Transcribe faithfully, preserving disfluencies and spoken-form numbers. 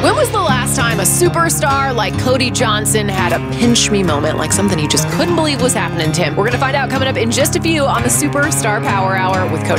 When was the last time a superstar like Cody Johnson had a pinch me moment, like something he just couldn't believe was happening to him? We're going to find out coming up in just a few on the Superstar Power Hour with Cody.